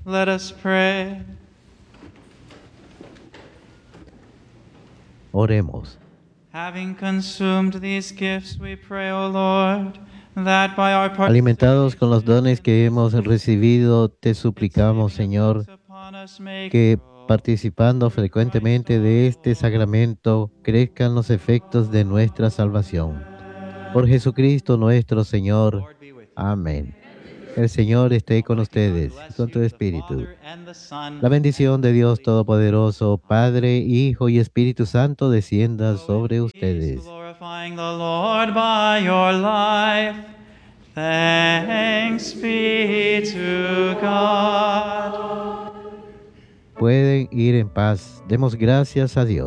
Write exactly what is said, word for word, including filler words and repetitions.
Let us pray. Oremos. Having consumed these gifts, we pray, O Lord, that by our Alimentados con los dones que hemos recibido, te suplicamos, Señor, que participando frecuentemente de este sacramento, crezcan los efectos de nuestra salvación. Por Jesucristo nuestro Señor. Amén. El Señor esté con ustedes y con tu espíritu. La bendición de Dios Todopoderoso, Padre, Hijo y Espíritu Santo, descienda sobre ustedes. Glorifying the Lord by your life. Thanks be to God. Pueden ir en paz. Demos gracias a Dios.